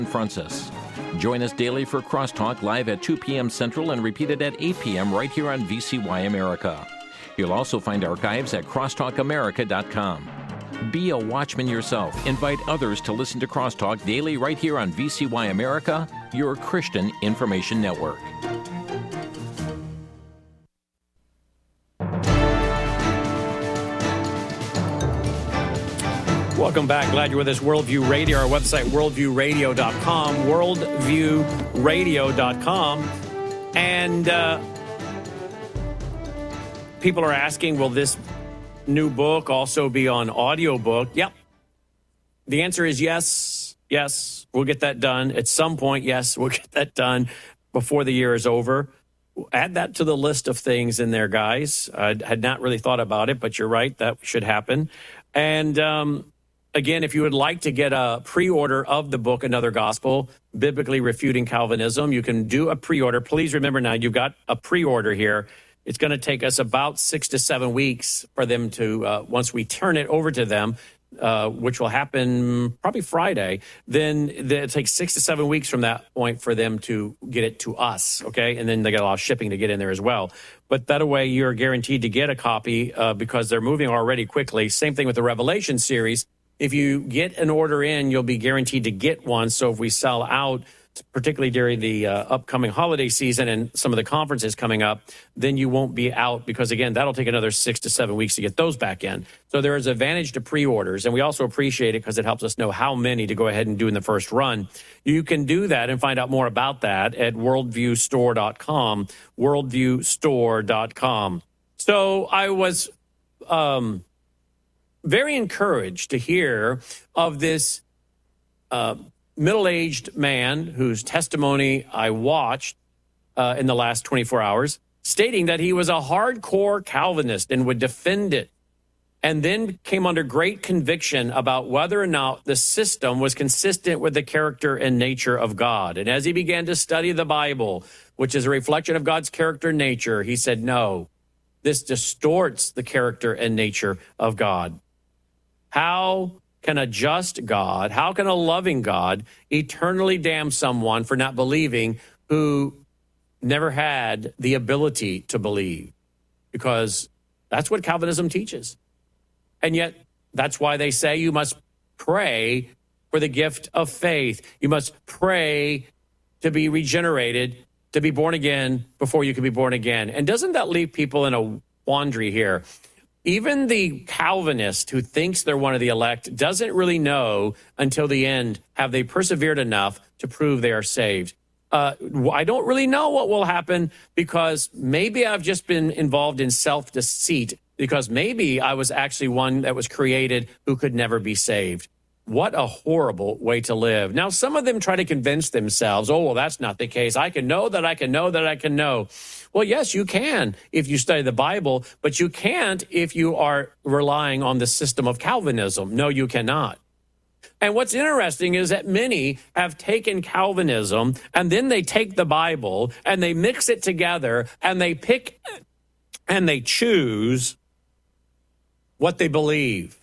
confronts us. Join us daily for Crosstalk live at 2 p.m. Central and repeated at 8 p.m. right here on VCY America. You'll also find archives at crosstalkamerica.com. Be a watchman yourself. Invite others to listen to Crosstalk daily right here on VCY America, your Christian information network. Welcome back. Glad you're with us. Worldview Radio, our website, worldviewradio.com, worldviewradio.com. And people are asking, will this new book also be on audiobook? Yep. The answer is yes. Yes, we'll get that done. At some point, yes, we'll get that done before the year is over. Add that to the list of things in there, guys. I had not really thought about it, but you're right. That should happen. And again, if you would like to get a pre-order of the book, Another Gospel, Biblically Refuting Calvinism, you can do a pre-order. Please remember now, you've got a pre-order here. It's going to take us about 6 to 7 weeks for them to, once we turn it over to them, which will happen probably Friday, then it takes 6 to 7 weeks from that point for them to get it to us, okay? And then they got a lot of shipping to get in there as well. But that way, you're guaranteed to get a copy because they're moving already quickly. Same thing with the Revelation series. If you get an order in, you'll be guaranteed to get one. So if we sell out, particularly during the upcoming holiday season and some of the conferences coming up, then you won't be out because, again, that'll take another 6 to 7 weeks to get those back in. So there is advantage to pre-orders, and we also appreciate it because it helps us know how many to go ahead and do in the first run. You can do that and find out more about that at worldviewstore.com, worldviewstore.com. So I was very encouraged to hear of this middle-aged man whose testimony I watched in the last 24 hours, stating that he was a hardcore Calvinist and would defend it, and then came under great conviction about whether or not the system was consistent with the character and nature of God. And as he began to study the Bible, which is a reflection of God's character and nature, he said, no, this distorts the character and nature of God. How can a just God, how can a loving God eternally damn someone for not believing who never had the ability to believe? Because that's what Calvinism teaches. And yet, that's why they say you must pray for the gift of faith. You must pray to be regenerated, to be born again before you can be born again. And doesn't that leave people in a quandary here? Even the Calvinist who thinks they're one of the elect doesn't really know until the end, have they persevered enough to prove they are saved? I don't really know what will happen because maybe I've just been involved in self-deceit because maybe I was actually one that was created who could never be saved. What a horrible way to live. Now, some of them try to convince themselves, oh, well, that's not the case. I can know that I can know that I can know. Well, yes, you can if you study the Bible, but you can't if you are relying on the system of Calvinism. No, you cannot. And what's interesting is that many have taken Calvinism and then they take the Bible and they mix it together and they pick and they choose what they believe.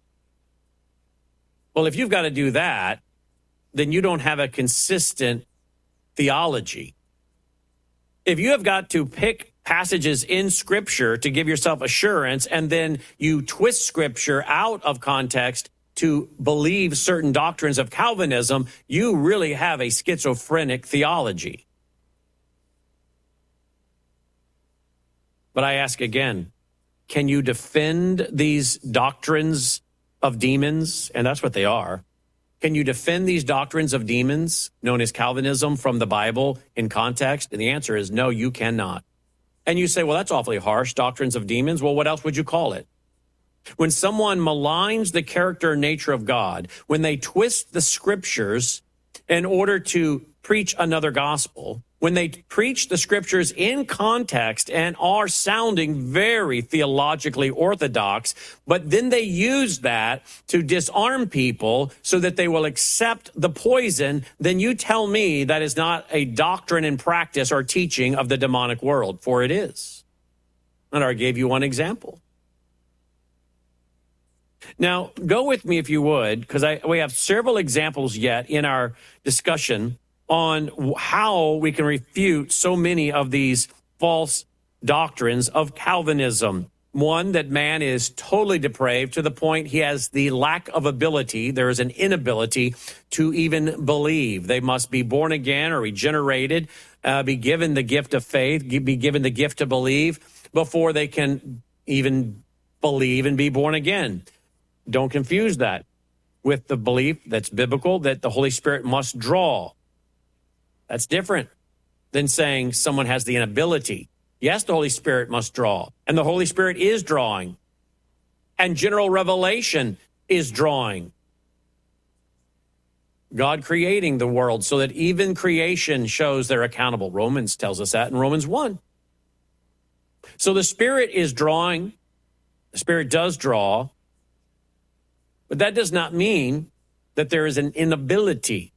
Well, if you've got to do that, then you don't have a consistent theology. If you have got to pick passages in Scripture to give yourself assurance, and then you twist Scripture out of context to believe certain doctrines of Calvinism, you really have a schizophrenic theology. But I ask again, can you defend these doctrines of demons? And that's what they are. Can you defend these doctrines of demons, known as Calvinism, from the Bible in context? And the answer is no, you cannot. And you say, well, that's awfully harsh, doctrines of demons. Well, what else would you call it? When someone maligns the character and nature of God, when they twist the Scriptures in order to preach another gospel, when they preach the Scriptures in context and are sounding very theologically orthodox, but then they use that to disarm people so that they will accept the poison, then you tell me that is not a doctrine and practice or teaching of the demonic world, for it is. And I gave you one example. Now, go with me if you would, because we have several examples yet in our discussion on how we can refute so many of these false doctrines of Calvinism. One, that man is totally depraved to the point he has the lack of ability. There is an inability to even believe. They must be born again or regenerated, be given the gift of faith, be given the gift to believe before they can even believe and be born again. Don't confuse that with the belief that's biblical that the Holy Spirit must draw. That's different than saying someone has the inability. Yes, the Holy Spirit must draw, and the Holy Spirit is drawing, and general revelation is drawing. God creating the world so that even creation shows they're accountable. Romans tells us that in Romans 1. So the Spirit is drawing. The Spirit does draw, but that does not mean that there is an inability.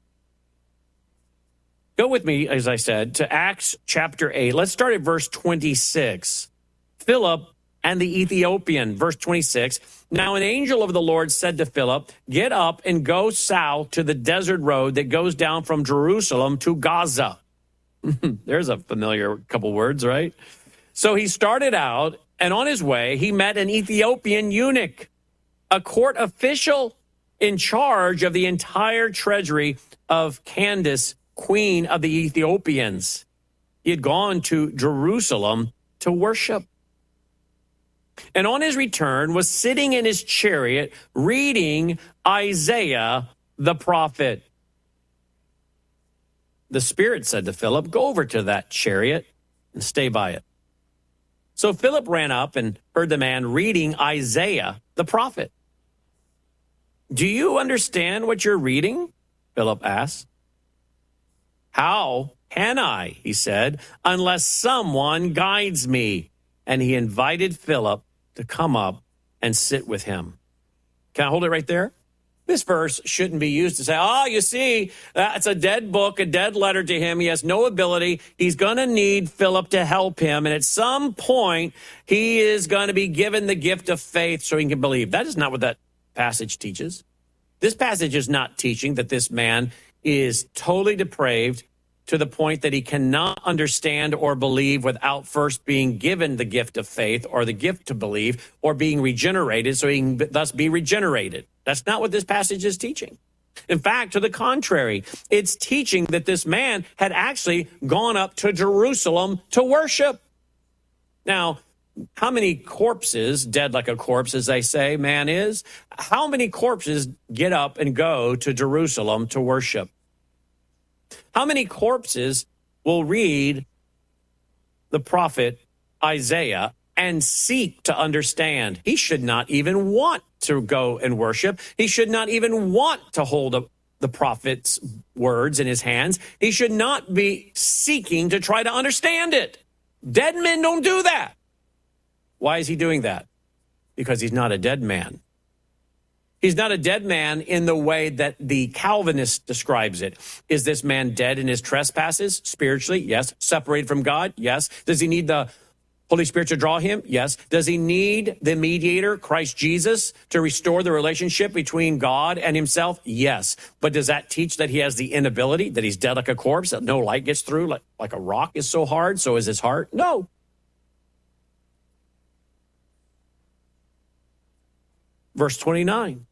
Go with me, as I said, to Acts chapter 8. Let's start at verse 26. Philip and the Ethiopian, verse 26. Now an angel of the Lord said to Philip, get up and go south to the desert road that goes down from Jerusalem to Gaza. There's a familiar couple words, right? So he started out, and on his way, he met an Ethiopian eunuch, a court official in charge of the entire treasury of Candace, queen of the Ethiopians. He had gone to Jerusalem to worship. And on his return was sitting in his chariot reading Isaiah the prophet. The Spirit said to Philip, go over to that chariot and stay by it. So Philip ran up and heard the man reading Isaiah the prophet. Do you understand what you're reading? Philip asked. How can I, he said, unless someone guides me? And he invited Philip to come up and sit with him. Can I hold it right there? This verse shouldn't be used to say, oh, you see, it's a dead book, a dead letter to him. He has no ability. He's going to need Philip to help him. And at some point, he is going to be given the gift of faith so he can believe. That is not what that passage teaches. This passage is not teaching that this man is totally depraved to the point that he cannot understand or believe without first being given the gift of faith or the gift to believe or being regenerated so he can thus be regenerated. That's not what this passage is teaching. In fact, to the contrary, it's teaching that this man had actually gone up to Jerusalem to worship. Now, how many corpses, dead like a corpse, as they say, man is, how many corpses get up and go to Jerusalem to worship? How many corpses will read the prophet Isaiah and seek to understand? He should not even want to go and worship. He should not even want to hold the prophet's words in his hands. He should not be seeking to try to understand it. Dead men don't do that. Why is he doing that? Because he's not a dead man. He's not a dead man in the way that the Calvinist describes it. Is this man dead in his trespasses? Spiritually, yes. Separated from God? Yes. Does he need the Holy Spirit to draw him? Yes. Does he need the mediator, Christ Jesus, to restore the relationship between God and himself? Yes. But does that teach that he has the inability, that he's dead like a corpse, that no light gets through, like a rock is so hard, so is his heart? No. Verse 29.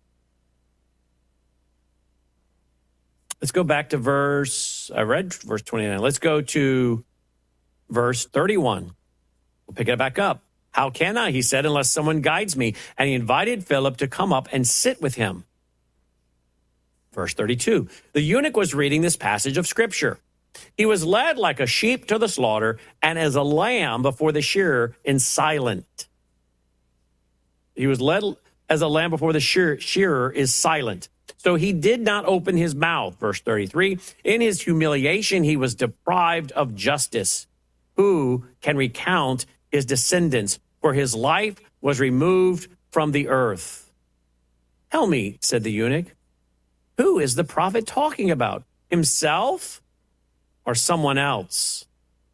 Let's go back to I read verse 29. Let's go to verse 31. We'll pick it back up. How can I, he said, unless someone guides me? And he invited Philip to come up and sit with him. Verse 32. The eunuch was reading this passage of Scripture. He was led like a sheep to the slaughter, and as a lamb before the shearer is silent. He was led as a lamb before the shearer is silent. So he did not open his mouth. Verse 33, in his humiliation, he was deprived of justice. Who can recount his descendants? For his life was removed from the earth. Tell me, said the eunuch, who is the prophet talking about? Himself or someone else?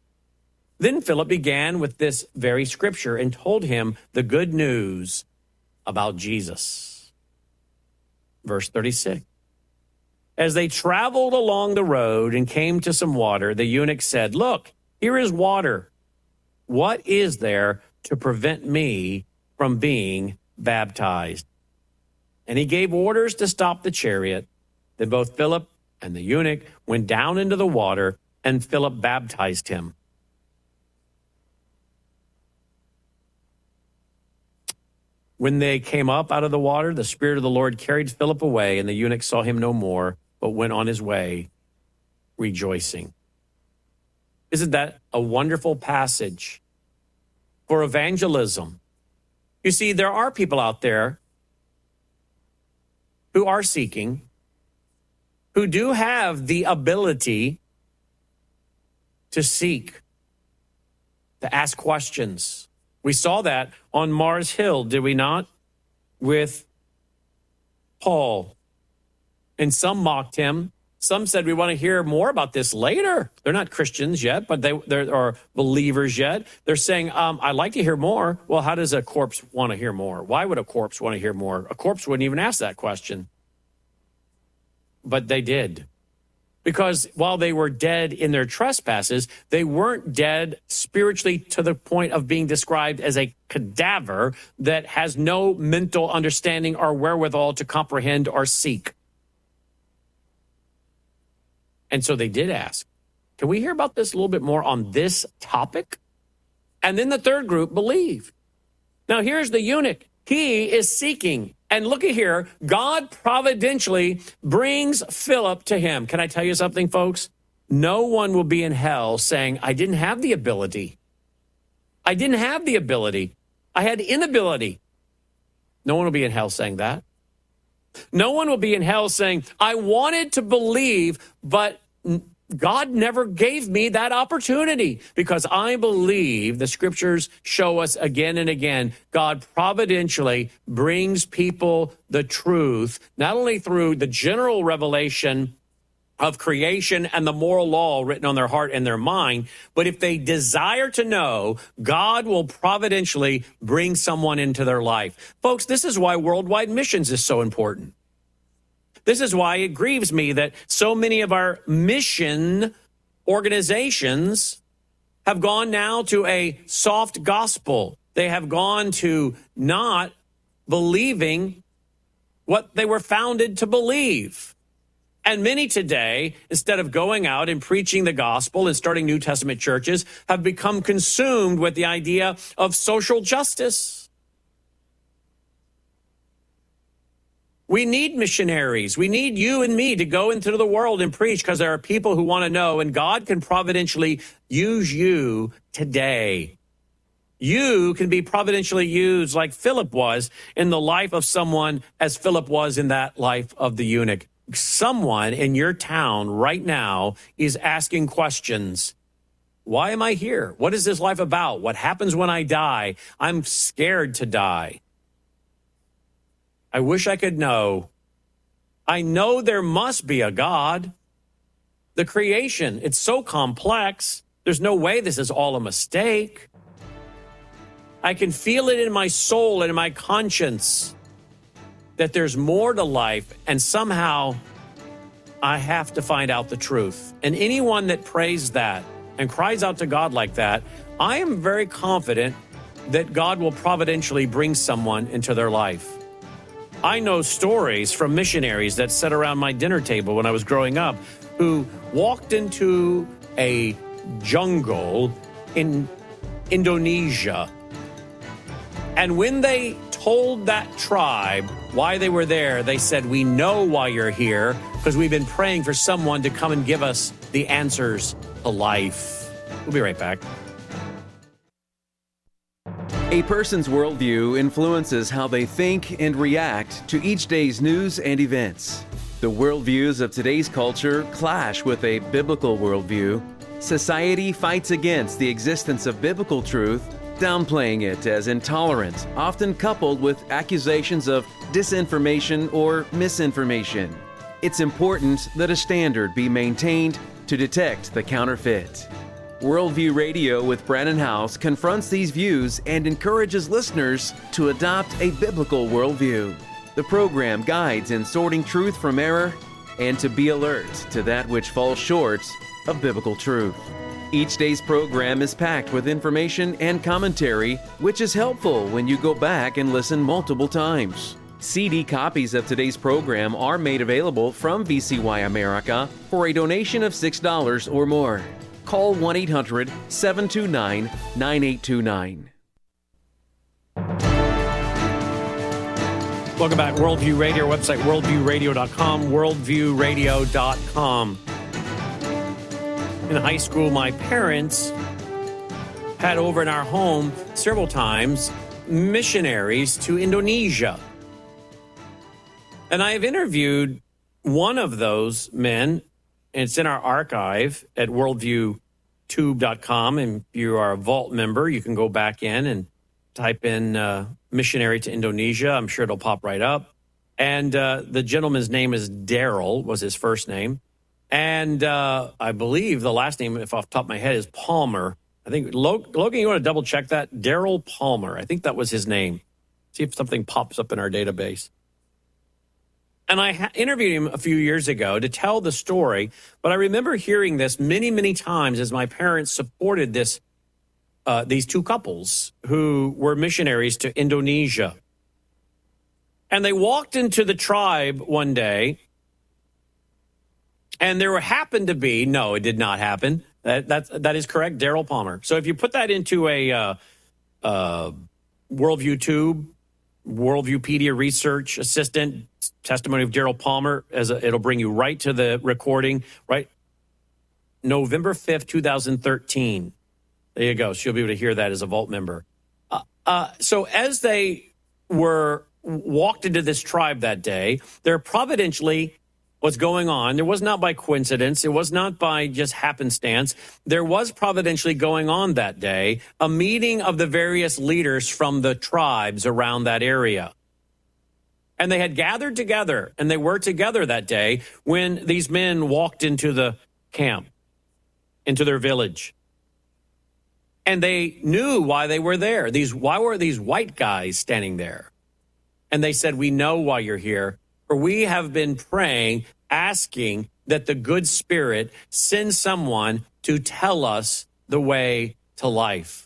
Then Philip began with this very scripture and told him the good news about Jesus. Verse 36. As they traveled along the road and came to some water, the eunuch said, "Look, here is water. What is there to prevent me from being baptized?" And he gave orders to stop the chariot. Then both Philip and the eunuch went down into the water, and Philip baptized him. When they came up out of the water, the Spirit of the Lord carried Philip away, and the eunuch saw him no more, but went on his way rejoicing. Isn't that a wonderful passage for evangelism? You see, there are people out there who are seeking, who do have the ability to seek, to ask questions. We saw that on Mars Hill, did we not? With Paul. And some mocked him. Some said, we want to hear more about this later. They're not Christians yet, but they are believers yet. They're saying, I'd like to hear more. Well, how does a corpse want to hear more? Why would a corpse want to hear more? A corpse wouldn't even ask that question. But they did. Because while they were dead in their trespasses, they weren't dead spiritually to the point of being described as a cadaver that has no mental understanding or wherewithal to comprehend or seek. And so they did ask, can we hear about this a little bit more on this topic? And then the third group believed. Now here's the eunuch. He is seeking. And look at here, God providentially brings Philip to him. Can I tell you something, folks? No one will be in hell saying, I didn't have the ability. I didn't have the ability. I had inability. No one will be in hell saying that. No one will be in hell saying, I wanted to believe, but God never gave me that opportunity, because I believe the scriptures show us again and again, God providentially brings people the truth, not only through the general revelation of creation and the moral law written on their heart and their mind, but if they desire to know, God will providentially bring someone into their life. Folks, this is why worldwide missions is so important. This is why it grieves me that so many of our mission organizations have gone now to a soft gospel. They have gone to not believing what they were founded to believe. And many today, instead of going out and preaching the gospel and starting New Testament churches, have become consumed with the idea of social justice. We need missionaries. We need you and me to go into the world and preach, because there are people who want to know, and God can providentially use you today. You can be providentially used like Philip was in the life of someone, as Philip was in that life of the eunuch. Someone in your town right now is asking questions. Why am I here? What is this life about? What happens when I die? I'm scared to die. I wish I could know. I know there must be a God. The creation, it's so complex. There's no way this is all a mistake. I can feel it in my soul and in my conscience that there's more to life, and somehow I have to find out the truth. And anyone that prays that and cries out to God like that, I am very confident that God will providentially bring someone into their life. I know stories from missionaries that sat around my dinner table when I was growing up who walked into a jungle in Indonesia. And when they told that tribe why they were there, they said, we know why you're here, because we've been praying for someone to come and give us the answers to life. We'll be right back. A person's worldview influences how they think and react to each day's news and events. The worldviews of today's culture clash with a biblical worldview. Society fights against the existence of biblical truth, downplaying it as intolerant, often coupled with accusations of disinformation or misinformation. It's important that a standard be maintained to detect the counterfeit. Worldview Radio with Brannon Howse confronts these views and encourages listeners to adopt a biblical worldview. The program guides in sorting truth from error and to be alert to that which falls short of biblical truth. Each day's program is packed with information and commentary, which is helpful when you go back and listen multiple times. CD copies of today's program are made available from VCY America for a donation of $6 or more. Call 1-800-729-9829. Welcome back. Worldview Radio, website worldviewradio.com, worldviewradio.com. In high school, my parents had over in our home several times missionaries to Indonesia. And I have interviewed one of those men, and it's in our archive at worldviewtube.com. And if you are a Vault member, you can go back in and type in missionary to Indonesia. I'm sure it'll pop right up. And the gentleman's name is Daryl, was his first name. And I believe the last name, if off the top of my head, is Palmer. I think, Logan, you want to double check that? Daryl Palmer. I think that was his name. See if something pops up in our database. And I interviewed him a few years ago to tell the story, but I remember hearing this many, many times as my parents supported these two couples who were missionaries to Indonesia. And they walked into the tribe one day, and there happened to be, no, it did not happen. That is correct, Daryl Palmer. So if you put that into a Worldview Tube, Worldviewpedia Research Assistant, testimony of Daryl Palmer, it'll bring you right to the recording, right? November 5th, 2013. There you go. So you'll be able to hear that as a Vault member. So as they were walked into this tribe that day, there providentially was going on. There was not by coincidence. It was not by just happenstance. There was providentially going on that day a meeting of the various leaders from the tribes around that area. And they had gathered together, and they were together that day when these men walked into the camp, into their village. And they knew why they were there. Why were these white guys standing there? And they said, "We know why you're here, for we have been praying, asking that the good spirit send someone to tell us the way to life."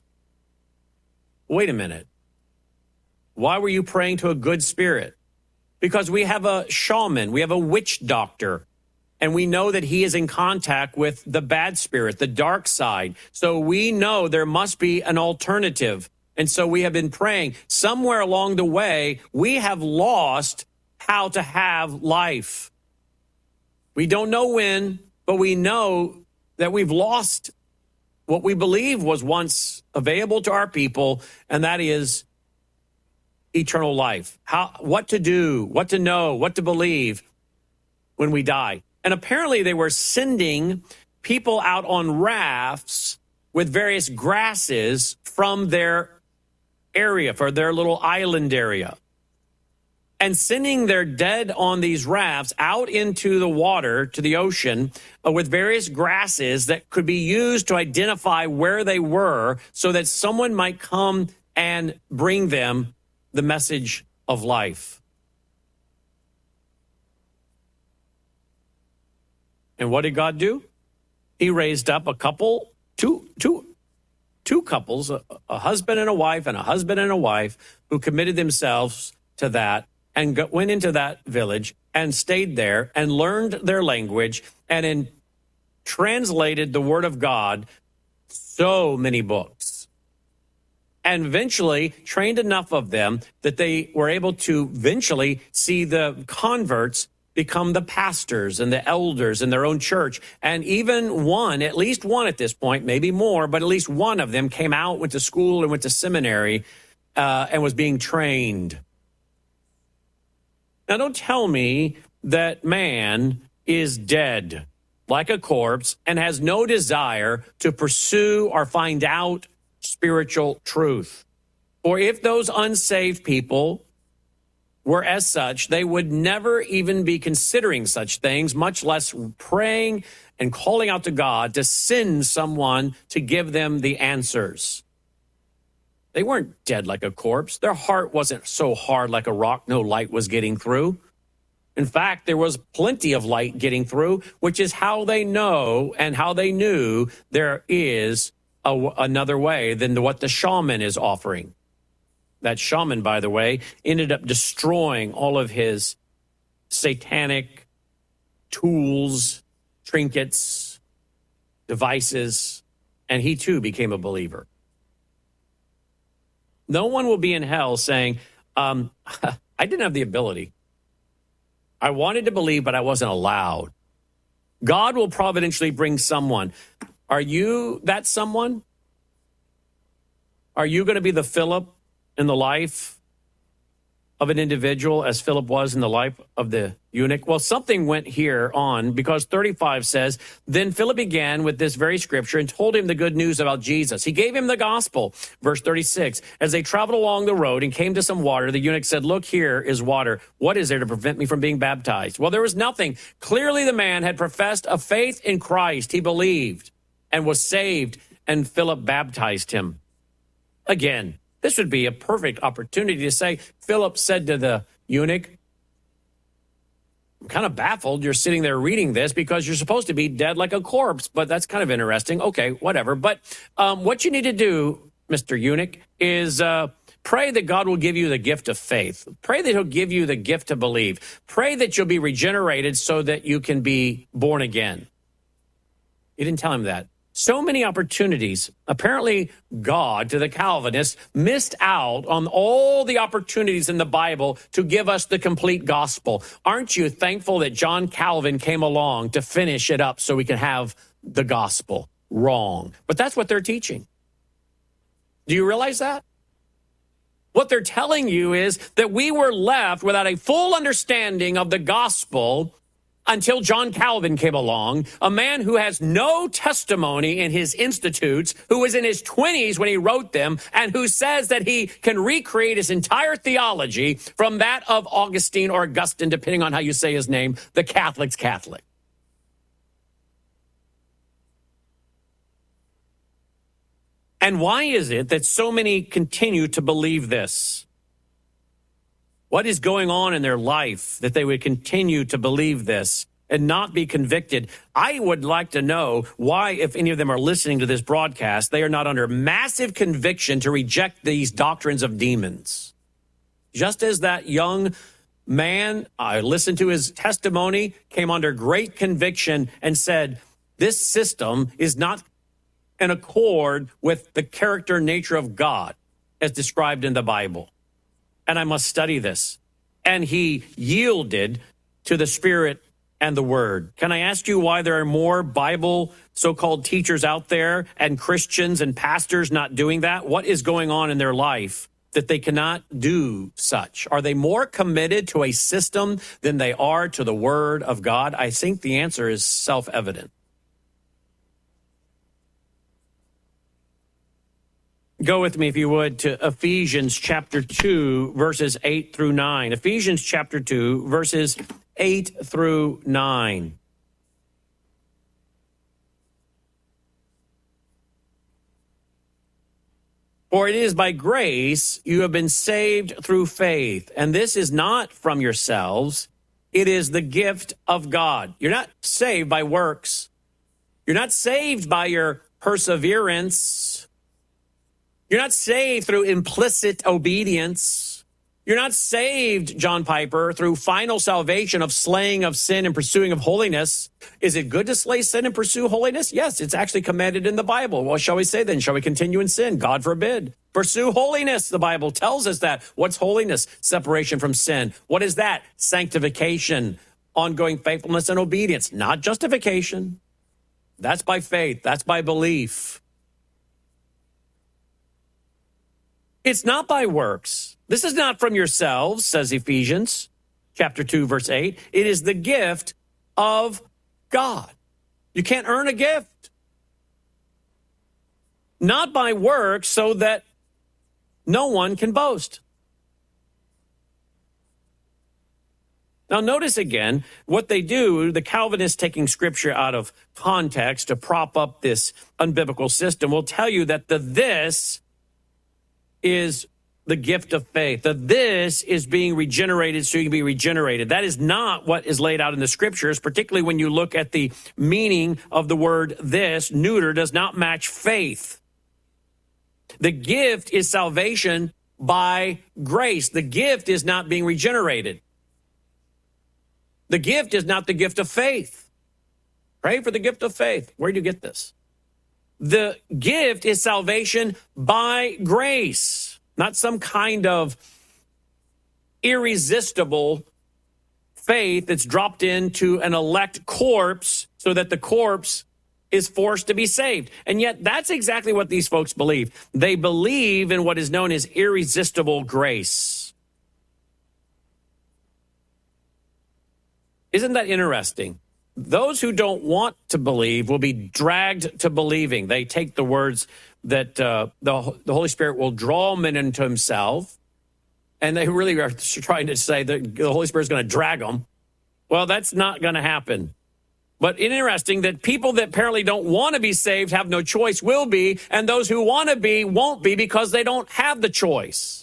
Wait a minute. Why were you praying to a good spirit? Because we have a shaman, we have a witch doctor, and we know that he is in contact with the bad spirit, the dark side. So we know there must be an alternative. And so we have been praying. Somewhere along the way, we have lost how to have life. We don't know when, but we know that we've lost what we believe was once available to our people, and that is eternal life. What to do, what to know, what to believe when we die. And apparently they were sending people out on rafts with various grasses from their area, for their little island area, and sending their dead on these rafts out into the water, to the ocean, with various grasses that could be used to identify where they were so that someone might come and bring them the message of life. And what did God do? He raised up a couple, two couples, a husband and a wife, and a husband and a wife, who committed themselves to that and went into that village and stayed there and learned their language and translated the Word of God, so many books, and eventually trained enough of them that they were able to eventually see the converts become the pastors and the elders in their own church. And even one, at least one at this point, maybe more, but at least one of them came out, went to school and went to seminary and was being trained. Now, don't tell me that man is dead like a corpse and has no desire to pursue or find out spiritual truth. For if those unsaved people were as such, they would never even be considering such things, much less praying and calling out to God to send someone to give them the answers. They weren't dead like a corpse. Their heart wasn't so hard like a rock no light was getting through. In fact, there was plenty of light getting through, which is how they know and how they knew there is another way than what the shaman is offering. That shaman, by the way, ended up destroying all of his satanic tools, trinkets, devices, and he too became a believer. No one will be in hell saying, I didn't have the ability. I wanted to believe, but I wasn't allowed. God will providentially bring someone. Are you that someone? Are you going to be the Philip in the life of an individual as Philip was in the life of the eunuch? Well, something went here on, because 35 says, then Philip began with this very scripture and told him the good news about Jesus. He gave him the gospel. Verse 36, as they traveled along the road and came to some water, the eunuch said, look, here is water. What is there to prevent me from being baptized? Well, there was nothing. Clearly, the man had professed a faith in Christ. He believed and was saved, and Philip baptized him. Again, this would be a perfect opportunity to say, Philip said to the eunuch, I'm kind of baffled you're sitting there reading this because you're supposed to be dead like a corpse, but that's kind of interesting. Okay, whatever. But what you need to do, Mr. Eunuch, is pray that God will give you the gift of faith. Pray that he'll give you the gift to believe. Pray that you'll be regenerated so that you can be born again. You didn't tell him that. So many opportunities. Apparently, God, to the Calvinists, missed out on all the opportunities in the Bible to give us the complete gospel. Aren't you thankful that John Calvin came along to finish it up so we can have the gospel? Wrong. But that's what they're teaching. Do you realize that? What they're telling you is that we were left without a full understanding of the gospel until John Calvin came along, a man who has no testimony in his institutes, who was in his 20s when he wrote them, and who says that he can recreate his entire theology from that of Augustine or Augustine, depending on how you say his name, the Catholic's Catholic. And why is it that so many continue to believe this? What is going on in their life that they would continue to believe this and not be convicted? I would like to know why, if any of them are listening to this broadcast, they are not under massive conviction to reject these doctrines of demons. Just as that young man, I listened to his testimony, came under great conviction and said, this system is not in accord with the character and nature of God as described in the Bible. And I must study this. And he yielded to the Spirit and the Word. Can I ask you why there are more Bible so-called teachers out there and Christians and pastors not doing that? What is going on in their life that they cannot do such? Are they more committed to a system than they are to the Word of God? I think the answer is self-evident. Go with me, if you would, to Ephesians chapter 2, verses 8 through 9. Ephesians chapter 2, verses 8 through 9. For it is by grace you have been saved through faith, and this is not from yourselves. It is the gift of God. You're not saved by works. You're not saved by your perseverance. You're not saved through implicit obedience. You're not saved, John Piper, through final salvation of slaying of sin and pursuing of holiness. Is it good to slay sin and pursue holiness? Yes, it's actually commanded in the Bible. What shall we say then? Shall we continue in sin? God forbid. Pursue holiness. The Bible tells us that. What's holiness? Separation from sin. What is that? Sanctification, ongoing faithfulness and obedience, not justification. That's by faith. That's by belief. It's not by works. This is not from yourselves, says Ephesians chapter 2, verse 8. It is the gift of God. You can't earn a gift. Not by works, so that no one can boast. Now, notice again what they do, the Calvinists taking scripture out of context to prop up this unbiblical system will tell you that the this is the gift of faith. The this is being regenerated so you can be regenerated. That is not what is laid out in the scriptures, particularly when you look at the meaning of the word this. Neuter does not match faith. The gift is salvation by grace. The gift is not being regenerated. The gift is not the gift of faith. Pray for the gift of faith. Where do you get this? The gift is salvation by grace, not some kind of irresistible faith that's dropped into an elect corpse so that the corpse is forced to be saved. And yet that's exactly what these folks believe. They believe in what is known as irresistible grace. Isn't that interesting? Those who don't want to believe will be dragged to believing. They take the words that the Holy Spirit will draw men into himself, and they really are trying to say that the Holy Spirit is going to drag them. Well, that's not going to happen. But interesting that people that apparently don't want to be saved, have no choice, will be, and those who want to be won't be because they don't have the choice.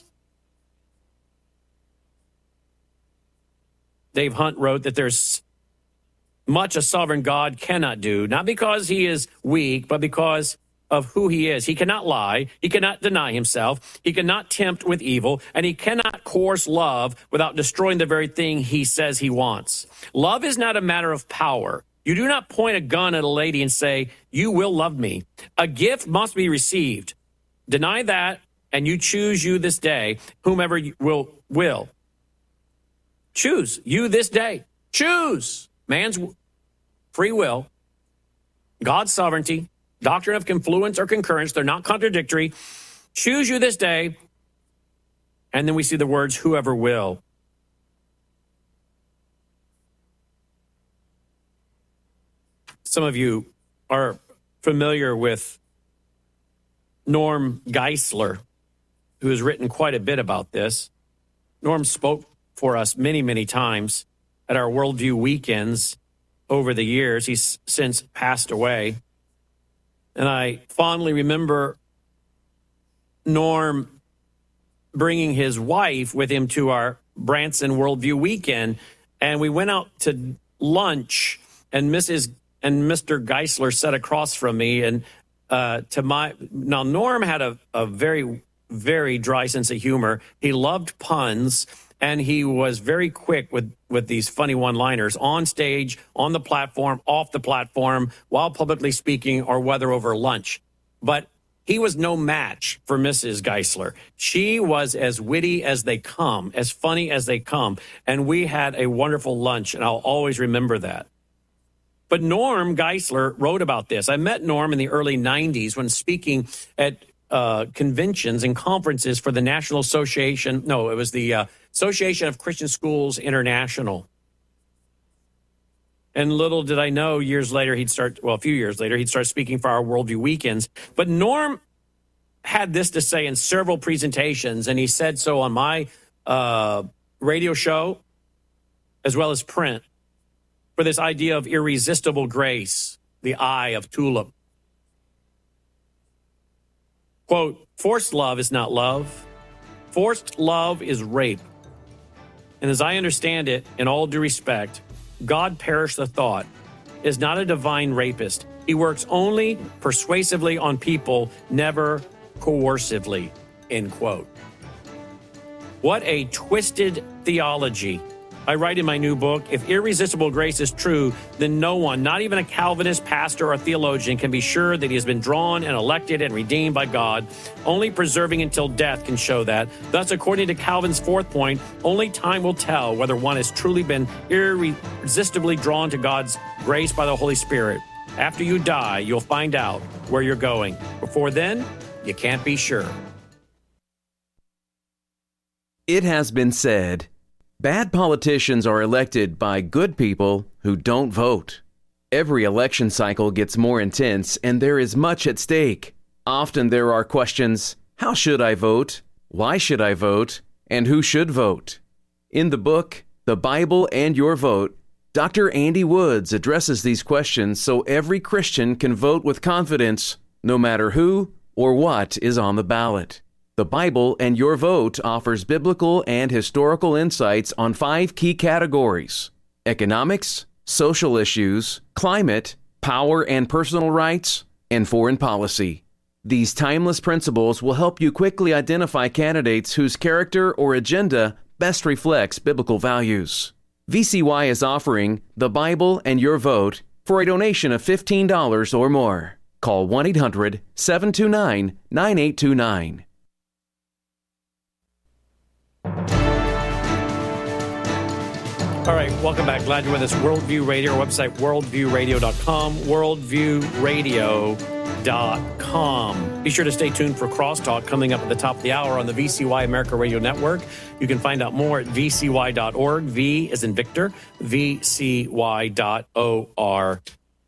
Dave Hunt wrote that there's much a sovereign God cannot do, not because he is weak, but because of who he is. He cannot lie. He cannot deny himself. He cannot tempt with evil, and he cannot coerce love without destroying the very thing he says he wants. Love is not a matter of power. You do not point a gun at a lady and say, "You will love me." A gift must be received. Deny that, and you choose you this day, whomever you will. Choose you this day. Choose. Man's free will, God's sovereignty, doctrine of confluence or concurrence. They're not contradictory. Choose you this day. And then we see the words, whoever will. Some of you are familiar with Norm Geisler, who has written quite a bit about this. Norm spoke for us many, many times at our Worldview weekends over the years. He's since passed away. And I fondly remember Norm bringing his wife with him to our Branson Worldview weekend. And we went out to lunch, and Mrs. and Mr. Geisler sat across from me. And now Norm had a very, very dry sense of humor. He loved puns. And he was very quick with these funny one-liners on stage, on the platform, off the platform, while publicly speaking, or whether over lunch. But he was no match for Mrs. Geisler. She was as witty as they come, as funny as they come. And we had a wonderful lunch, and I'll always remember that. But Norm Geisler wrote about this. I met Norm in the early 90s when speaking at conventions and conferences for the National Association. No, it was the Association of Christian Schools International. And little did I know, a few years later, he'd start speaking for our Worldview weekends. But Norm had this to say in several presentations, and he said so on my radio show, as well as print, for this idea of irresistible grace, the eye of tulip. Quote, forced love is not love. Forced love is rape. And as I understand it, in all due respect, God, perish the thought, is not a divine rapist. He works only persuasively on people, never coercively, end quote. What a twisted theology. I write in my new book, if irresistible grace is true, then no one, not even a Calvinist pastor or theologian, can be sure that he has been drawn and elected and redeemed by God. Only preserving until death can show that. Thus, according to Calvin's fourth point, only time will tell whether one has truly been irresistibly drawn to God's grace by the Holy Spirit. After you die, you'll find out where you're going. Before then, you can't be sure. It has been said, bad politicians are elected by good people who don't vote. Every election cycle gets more intense, and there is much at stake. Often there are questions, how should I vote? Why should I vote? And who should vote? In the book, The Bible and Your Vote, Dr. Andy Woods addresses these questions so every Christian can vote with confidence, no matter who or what is on the ballot. The Bible and Your Vote offers biblical and historical insights on 5 key categories: economics, social issues, climate, power and personal rights, and foreign policy. These timeless principles will help you quickly identify candidates whose character or agenda best reflects biblical values. VCY is offering The Bible and Your Vote for a donation of $15 or more. Call 1-800-729-9829. All right, welcome back. Glad you're with us. Worldview Radio, our website, worldviewradio.com, worldviewradio.com. Be sure to stay tuned for Crosstalk coming up at the top of the hour on the VCY America Radio Network. You can find out more at vcy.org. V as in Victor, vcy.org.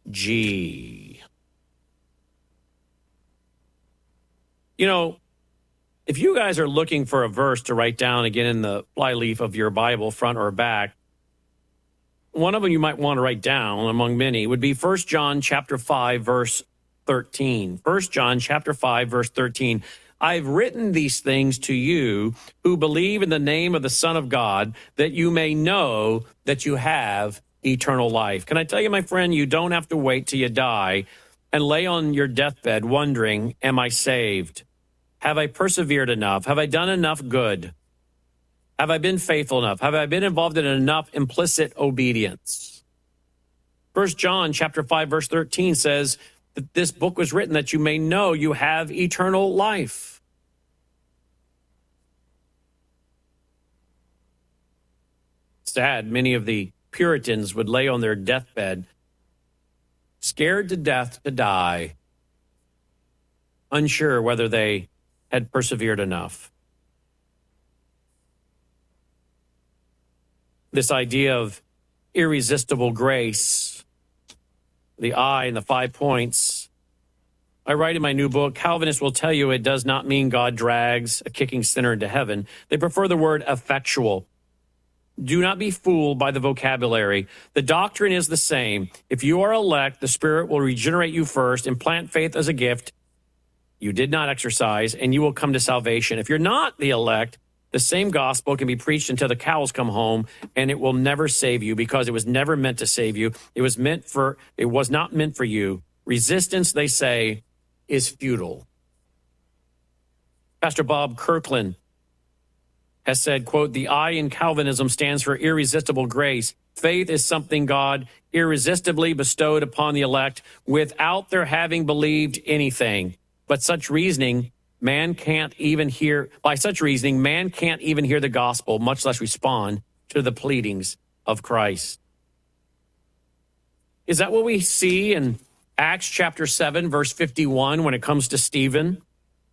You know, if you guys are looking for a verse to write down again in the flyleaf of your Bible, front or back, one of them you might want to write down, among many, would be 1 John chapter 5, verse 13. 1 John chapter 5, verse 13. I've written these things to you who believe in the name of the Son of God, that you may know that you have eternal life. Can I tell you, my friend, you don't have to wait till you die and lay on your deathbed wondering, am I saved? Have I persevered enough? Have I done enough good? Have I been faithful enough? Have I been involved in enough implicit obedience? 1 John chapter 5, verse 13 says that this book was written that you may know you have eternal life. Sad, many of the Puritans would lay on their deathbed, scared to death to die, unsure whether they had persevered enough. This idea of irresistible grace, the I and the 5 points. I write in my new book, Calvinists will tell you it does not mean God drags a kicking sinner into heaven. They prefer the word effectual. Do not be fooled by the vocabulary. The doctrine is the same. If you are elect, the Spirit will regenerate you first, implant faith as a gift you did not exercise, and you will come to salvation. If you're not the elect, the same gospel can be preached until the cows come home, and it will never save you because it was never meant to save you. It was not meant for you. Resistance, they say, is futile. Pastor Bob Kirkland has said, quote, the I in Calvinism stands for irresistible grace. Faith is something God irresistibly bestowed upon the elect without their having believed anything. But such reasoning, man can't even hear the gospel, much less respond to the pleadings of Christ. Is that what we see in Acts chapter 7, verse 51 when it comes to Stephen?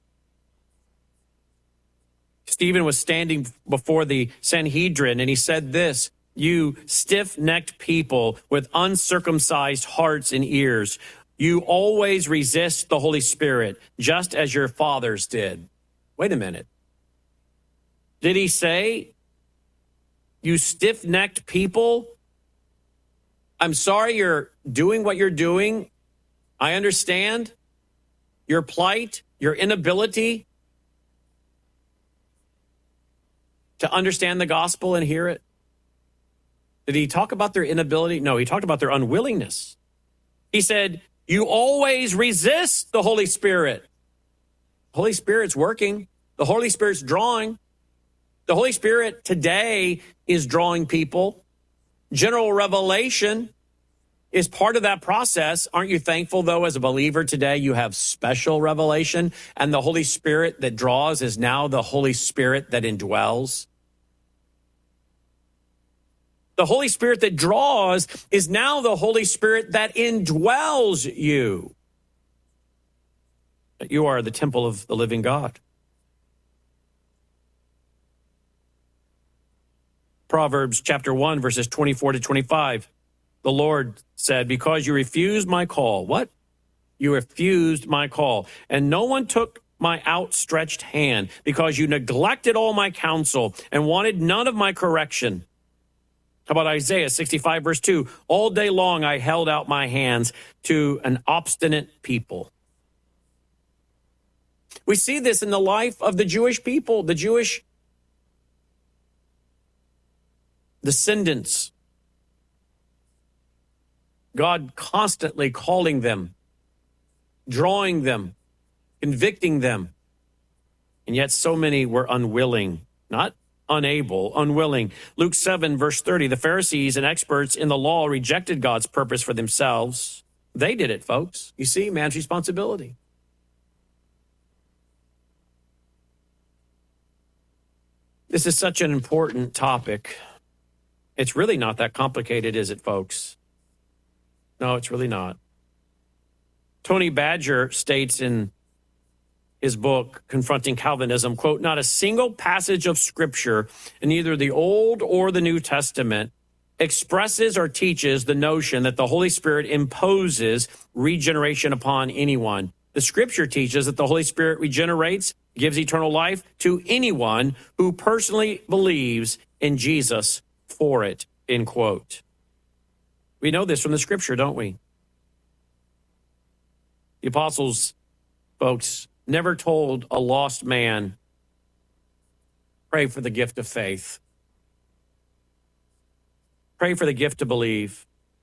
Stephen was standing before the Sanhedrin, and he said this, you stiff-necked people with uncircumcised hearts and ears, you always resist the Holy Spirit, just as your fathers did. Wait a minute. Did he say, you stiff-necked people, I'm sorry you're doing what you're doing. I understand your plight, your inability to understand the gospel and hear it. Did he talk about their inability? No, he talked about their unwillingness. He said, you always resist the Holy Spirit. The Holy Spirit's working. The Holy Spirit's drawing. The Holy Spirit today is drawing people. General revelation is part of that process. Aren't you thankful, though, as a believer today, you have special revelation, and the Holy Spirit that draws is now the Holy Spirit that indwells? The Holy Spirit that draws is now the Holy Spirit that indwells you. You are the temple of the living God. Proverbs chapter 1, verses 24 to 25. The Lord said, because you refused my call. What? You refused my call. And no one took my outstretched hand, because you neglected all my counsel and wanted none of my correction. How about Isaiah 65, verse 2? All day long I held out my hands to an obstinate people. We see this in the life of the Jewish people, the Jewish descendants. God constantly calling them, drawing them, convicting them. And yet so many were unwilling, not unable, unwilling. Luke 7, verse 30, the Pharisees and experts in the law rejected God's purpose for themselves. They did it, folks. You see, man's responsibility. This is such an important topic. It's really not that complicated, is it, folks? No, it's really not. Tony Badger states in his book, Confronting Calvinism, quote, not a single passage of Scripture in either the Old or the New Testament expresses or teaches the notion that the Holy Spirit imposes regeneration upon anyone. The Scripture teaches that the Holy Spirit regenerates, gives eternal life to anyone who personally believes in Jesus for it, end quote. We know this from the Scripture, don't we? The apostles, folks, never told a lost man, pray for the gift of faith. Pray for the gift to believe.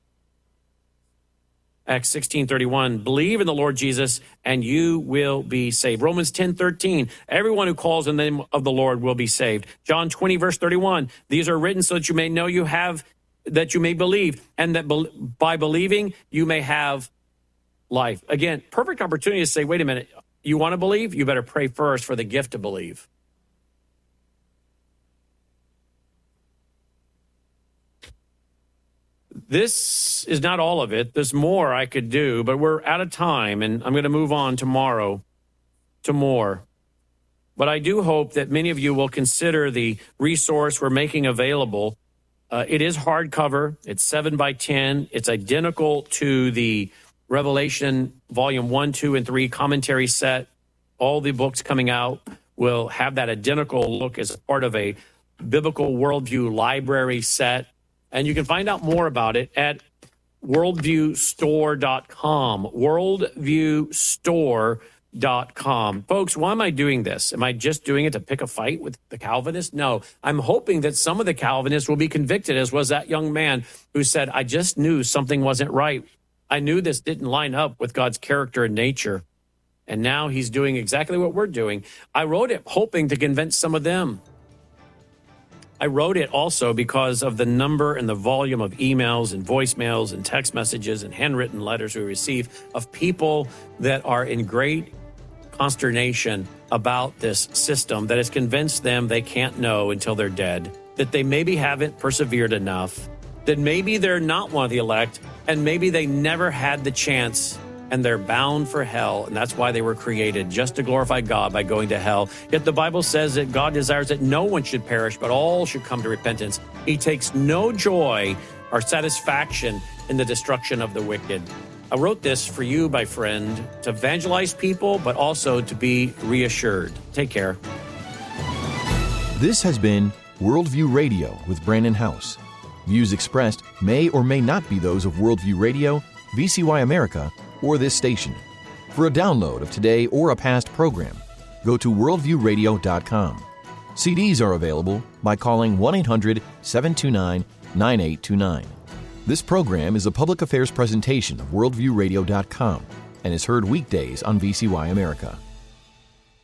Acts 16:31, believe in the Lord Jesus and you will be saved. Romans 10:13, everyone who calls on the name of the Lord will be saved. John 20, verse 31, these are written so that you may know you have, that you may believe, and that by believing you may have life. Again, perfect opportunity to say, wait a minute, you want to believe? You better pray first for the gift to believe. This is not all of it. There's more I could do, but we're out of time, and I'm going to move on tomorrow to more. But I do hope that many of you will consider the resource we're making available. It is hardcover. It's 7 by 10. It's identical to the Revelation Volume 1, 2, and 3 commentary set. All the books coming out will have that identical look as part of a biblical worldview library set. And you can find out more about it at worldviewstore.com, worldviewstore.com. Folks, why am I doing this? Am I just doing it to pick a fight with the Calvinists? No, I'm hoping that some of the Calvinists will be convicted, as was that young man who said, I just knew something wasn't right. I knew this didn't line up with God's character and nature. And now he's doing exactly what we're doing. I wrote it hoping to convince some of them. I wrote it also because of the number and the volume of emails and voicemails and text messages and handwritten letters we receive of people that are in great consternation about this system that has convinced them they can't know until they're dead, that they maybe haven't persevered enough, that maybe they're not one of the elect, and maybe they never had the chance and they're bound for hell, and that's why they were created, just to glorify God by going to hell. Yet the Bible says that God desires that no one should perish, but all should come to repentance. He takes no joy or satisfaction in the destruction of the wicked. I wrote this for you, my friend, to evangelize people, but also to be reassured. Take care. This has been Worldview Radio with Brandon House. Views expressed may or may not be those of Worldview Radio, VCY America, or this station. For a download of today or a past program, go to worldviewradio.com. CDs are available by calling 1-800-729-9829. This program is a public affairs presentation of worldviewradio.com and is heard weekdays on VCY America.